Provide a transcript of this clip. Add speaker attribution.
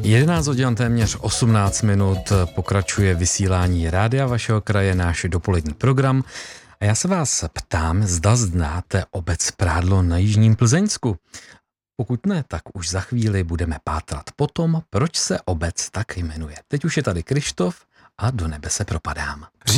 Speaker 1: 11 hodin téměř 18 minut pokračuje vysílání rádia vašeho kraje, náš dopolední program. A já se vás ptám, zda znáte obec Prádlo na Jižním Plzeňsku. Pokud ne, tak už za chvíli budeme pátrat potom, proč se obec tak jmenuje. Teď už je tady Krištof a do nebe se propadám.